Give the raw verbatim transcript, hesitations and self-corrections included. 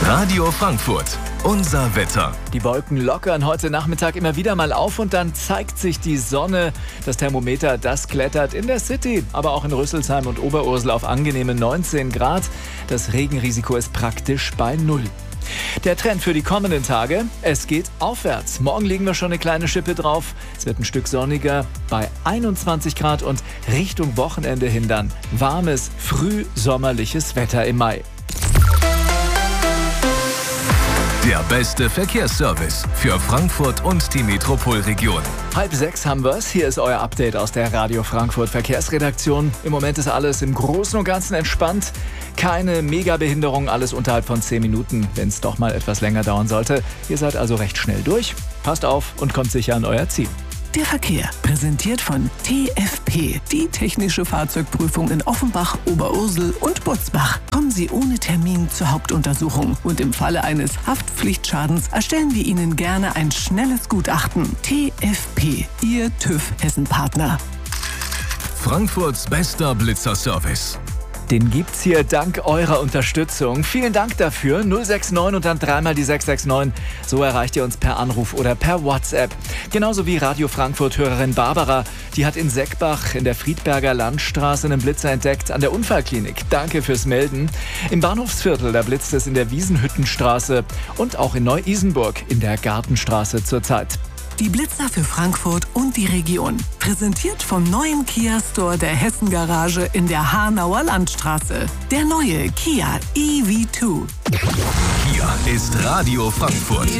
Radio Frankfurt, unser Wetter. Die Wolken lockern heute Nachmittag immer wieder mal auf und dann zeigt sich die Sonne. Das Thermometer, das klettert in der City, aber auch in Rüsselsheim und Oberursel auf angenehme neunzehn Grad. Das Regenrisiko ist praktisch bei null. Der Trend für die kommenden Tage, es geht aufwärts. Morgen legen wir schon eine kleine Schippe drauf. Es wird ein Stück sonniger bei einundzwanzig Grad und Richtung Wochenende hin dann warmes, frühsommerliches Wetter im Mai. Der beste Verkehrsservice für Frankfurt und die Metropolregion. Halb sechs haben wir's. Hier ist euer Update aus der Radio Frankfurt Verkehrsredaktion. Im Moment ist alles im Großen und Ganzen entspannt. Keine Mega-Behinderung, alles unterhalb von zehn Minuten, wenn es doch mal etwas länger dauern sollte. Ihr seid also recht schnell durch. Passt auf und kommt sicher an euer Ziel. Der Verkehr, präsentiert von T F P, die technische Fahrzeugprüfung in Offenbach, Oberursel und Butzbach. Kommen Sie ohne Termin zur Hauptuntersuchung und im Falle eines Haftpflichtschadens erstellen wir Ihnen gerne ein schnelles Gutachten. T F P, Ihr TÜV Hessen-Partner. Frankfurts bester Blitzerservice. Den gibt's hier dank eurer Unterstützung. Vielen Dank dafür. null sechs neun und dann dreimal die sechs sechs neun. So erreicht ihr uns per Anruf oder per WhatsApp. Genauso wie Radio Frankfurt-Hörerin Barbara. Die hat in Seckbach in der Friedberger Landstraße einen Blitzer entdeckt an der Unfallklinik. Danke fürs Melden. Im Bahnhofsviertel, da blitzt es in der Wiesenhüttenstraße und auch in Neu-Isenburg in der Gartenstraße zurzeit. Die Blitzer für Frankfurt und die Region. Präsentiert vom neuen Kia Store der Hessen Garage in der Hanauer Landstraße. Der neue Kia E V zwei. Hier ist Radio Frankfurt.